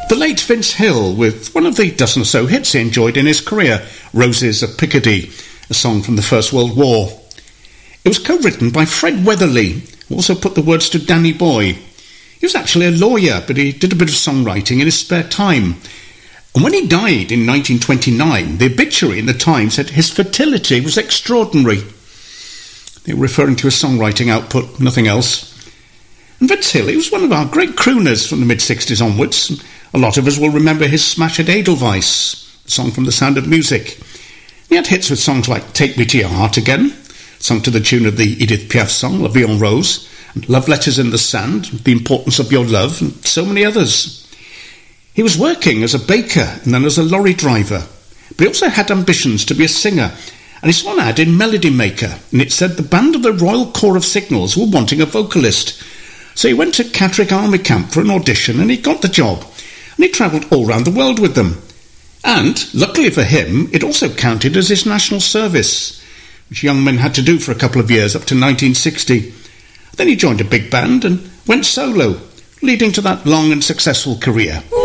The late Vince Hill, with one of the dozen or so hits he enjoyed in his career, Roses of Picardy, a song from the First World War. It was co-written by Fred Weatherly, who also put the words to Danny Boy. He was actually a lawyer, but he did a bit of songwriting in his spare time. And when he died in 1929, the obituary in the Times said his fertility was extraordinary. They were referring to his songwriting output, nothing else. And Vince Hill, he was one of our great crooners from the mid-60s onwards. A lot of us will remember his smash at Edelweiss, a song from The Sound of Music. He had hits with songs like Take Me to Your Heart Again, sung to the tune of the Edith Piaf song, La Vie en Rose, and Love Letters in the Sand, The Importance of Your Love, and so many others. He was working as a baker and then as a lorry driver, but he also had ambitions to be a singer, and he saw an ad in Melody Maker, and it said the band of the Royal Corps of Signals were wanting a vocalist. So he went to Catterick Army Camp for an audition, and he got the job. And he travelled all round the world with them. And, luckily for him, it also counted as his national service, which young men had to do for a couple of years up to 1960. Then he joined a big band and went solo, leading to that long and successful career.